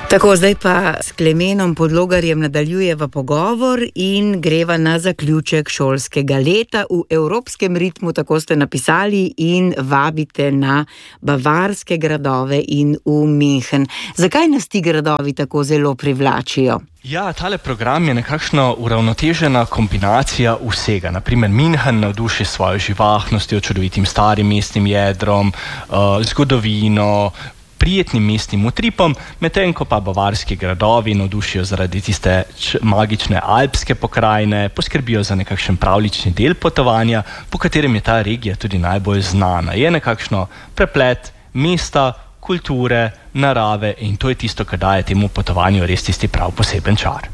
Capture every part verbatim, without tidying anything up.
Tako, zdaj pa s Klemenom Podlogarjem nadaljujeva pogovor in greva na zaključek šolskega leta v evropskem ritmu, tako ste napisali, in vabite na bavarske gradove in v München. Zakaj nas ti gradovi tako zelo privlačijo? Ja, tale program je nekakšna uravnotežena kombinacija vsega. Naprimer, München navduši s svojo živahnostjo, čudovitim starim mestnim jedrom, uh, zgodovino, prijetnim mestnim utripom, medtem ko pa bavarski gradovi navdušijo zaradi tiste magične alpske pokrajine, poskrbijo za nekakšen pravlični del potovanja, po katerem je ta regija tudi najbolj znana. Je nekakšno preplet mesta, kulture, narave in to je tisto, kar daje temu potovanju res tisti prav poseben čar.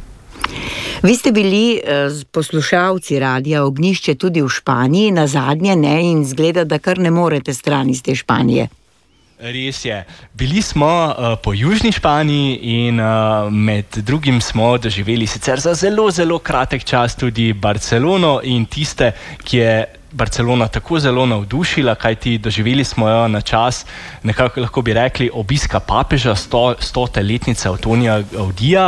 Vi ste bili poslušalci Radia Ognjišče tudi v Španiji, na zadnje ne, in zgleda, da kar ne morete stran iz te Španije. Res je. Bili smo uh, po južni Španiji in uh, med drugim smo doživeli sicer za zelo, zelo kratek čas tudi Barcelono in tiste, ki je Barcelona tako zelo navdušila, kajti doživeli smo jo na čas, nekako lahko bi rekli, obiska papeža, sto, stote letnice Antonija Gaudija.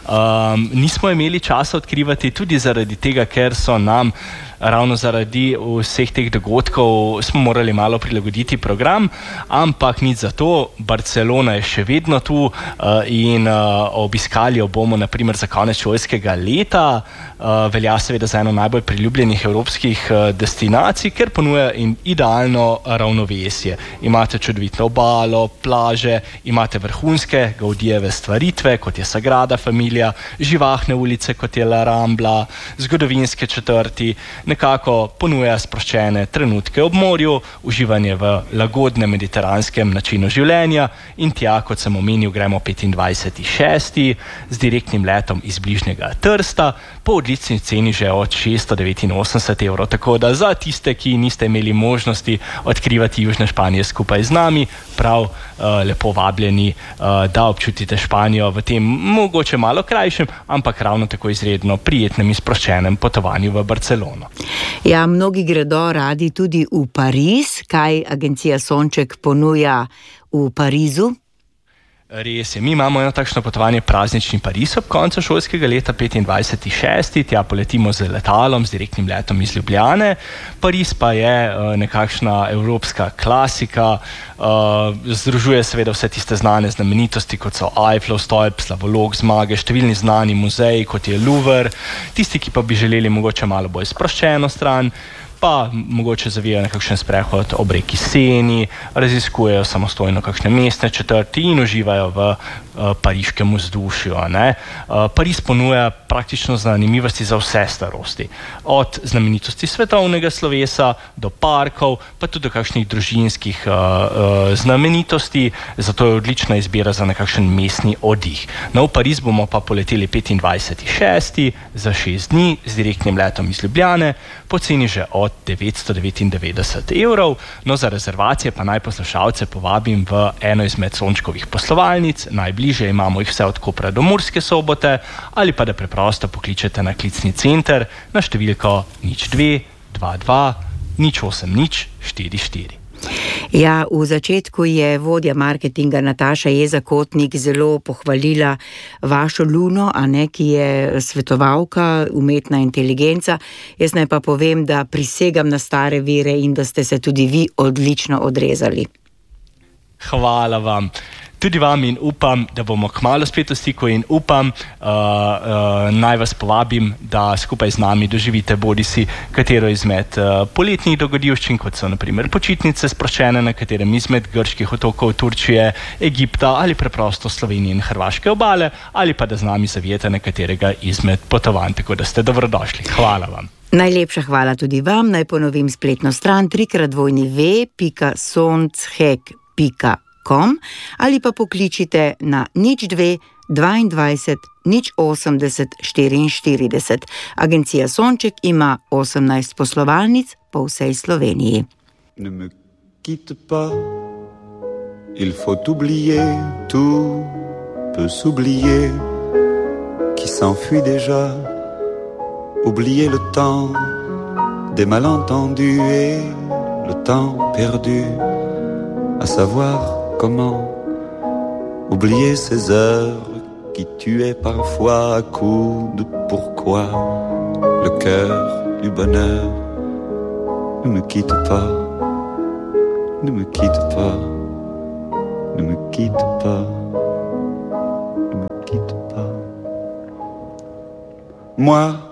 Um, nismo imeli časa odkrivati tudi zaradi tega, ker so nam ravno zaradi vseh teh dogodkov smo morali malo prilagoditi program, ampak nič za to, Barcelona je še vedno tu uh, in uh, obiskali jo bomo naprimer za konec šolskega leta. Uh, velja seveda za eno najbolj priljubljenih evropskih uh, destinacij, ker ponuja in idealno ravnovesje. Imate čudovito obalo, plaže, imate vrhunske Gaudijeve stvaritve, kot je Sagrada Familia, živahne ulice, kot je La Rambla, zgodovinske četrti, nekako ponuja sproščene trenutke ob morju, uživanje v lagodnem mediteranskem načinu življenja in tja, kot sem omenil, gremo petindvajseti šesti z direktnim letom iz bližnjega Trsta po odlični ceni že od šeststo devetinosemdeset evrov, tako da za tiste, ki niste imeli možnosti odkrivati Južne Španije skupaj z nami, prav uh, lepo vabljeni, uh, da občutite Španijo v tem mogoče malo krajšem, ampak ravno tako izredno prijetnem in sproščenem potovanju v Barcelono. Ja, mnogi gredo radi tudi v Pariz. Kaj agencija Sonček ponuja v Parizu? Res je, mi imamo eno takšno potovanje praznični Pariz ob koncu šolskega leta petindvajseti šesti Tja poletimo z letalom, z direktnim letom iz Ljubljane. Pariz pa je uh, nekakšna evropska klasika, uh, združuje seveda vse tiste znane znamenitosti, kot so Eiffelov stolp, Slavolok zmage, številni znani muzeji, kot je Louvre. Tisti, ki pa bi želeli mogoče malo bolj sproščeno stran, pa mogoče zavijajo nekakšen sprehod ob reki Seni, raziskujejo samostojno kakšne mestne četrti in uživajo v uh, pariškem vzdušju. Ne? Uh, Pariz ponuja praktično zanimivosti za vse starosti. Od znamenitosti svetovnega slovesa do parkov, pa tudi do kakšnih družinskih uh, uh, znamenitosti, zato je odlična izbira za nekakšen mestni oddih. No, v Pariz bomo pa poleteli petindvajseti šesti za šest dni z direktnim letom iz Ljubljane, po ceni že od devetsto devetindevetdeset evrov, no za rezervacije pa naj poslušalce povabim v eno izmed Sončkovih poslovalnic, najbližje imamo jih vse od Kopra do Murske Sobote, ali pa da preprosto pokličete na klicni center na številko nič dve dva dva nič osem nič štiri štiri. Ja, v začetku je vodja marketinga Nataša Jeza-Kotnik zelo pohvalila vašo Luno, a ne, ki je svetovalka, umetna inteligenca. Jaz naj pa povem, da prisegam na stare vire in da ste se tudi vi odlično odrezali. Hvala vam. Tudi vam in upam, da bomo kmalu spet v stiku in upam, uh, uh, naj vas povabim, da skupaj z nami doživite bodisi katero izmed uh, poletnih dogodivščin, kot so na primer počitnice sproščene na katerem izmed grških otokov Turčije, Egipta ali preprosto Slovenije in Hrvaške obale, ali pa da z nami zavijete na katerega izmed potovanj, tako da ste dobrodošli. Hvala vam. Najlepša hvala tudi vam. Naj ponovim spletno stran trikrat dvojni ve pika sonchek pika com ali pa pokličite na nič dve dvaindvajset nič osemdeset štiriinštirideset. Agencija Sonček ima osemnajst poslovalnic po vsej Sloveniji. Ne me quitte pas, il faut oublier, tout peut s'oublier, qui s'enfuit déjà, oublier le temps des malentendus et le temps perdu, à savoir comment oublier ces heures qui tuait parfois à coups de pourquoi. Le cœur du bonheur, ne me quitte pas, ne me quitte pas, ne me quitte pas, ne me quitte pas. Moi,